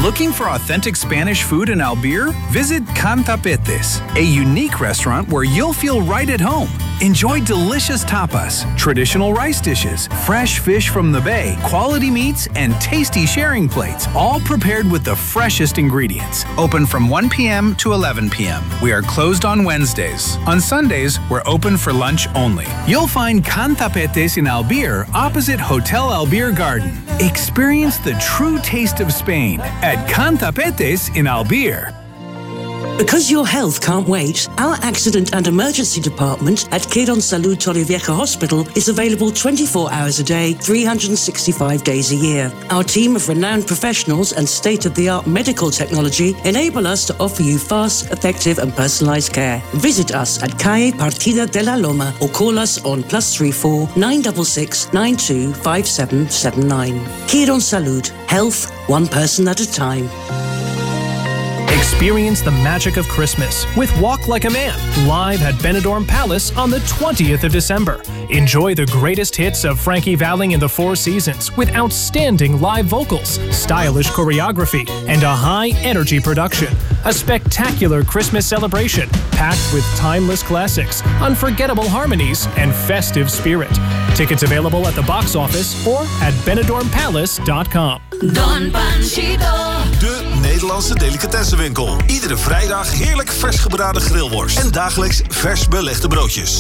Looking for authentic Spanish food in Albeer? Visit Cantapetes, a unique restaurant where you'll feel right at home. Enjoy delicious tapas, traditional rice dishes, fresh fish from the bay, quality meats, and tasty sharing plates, all prepared with the freshest ingredients. Open from 1 p.m. to 11 p.m. We are closed on Wednesdays. On Sundays, we're open for lunch only. You'll find Cantapetes in Albeer, opposite Hotel Albeer Garden. Experience the true taste of Spain at Cantapetes in Albeer. Because your health can't wait, our accident and emergency department at Quirónsalud Torrevieja Hospital is available 24 hours a day, 365 days a year. Our team of renowned professionals and state-of-the-art medical technology enable us to offer you fast, effective and personalised care. Visit us at Calle Partida de la Loma or call us on +34 966 92 5779. Quirónsalud, health one person at a time. Experience the magic of Christmas with Walk Like a Man, live at Benidorm Palace on the 20th of December. Enjoy the greatest hits of Frankie Valli and the Four Seasons with outstanding live vocals, stylish choreography, and a high-energy production. A spectacular Christmas celebration packed with timeless classics, unforgettable harmonies, and festive spirit. Tickets available at the box office or at benidormpalace.com. Don Panchito. De Nederlandse delicatessenwinkel. Iedere vrijdag heerlijk vers gebraden grillworst. En dagelijks vers belegde broodjes.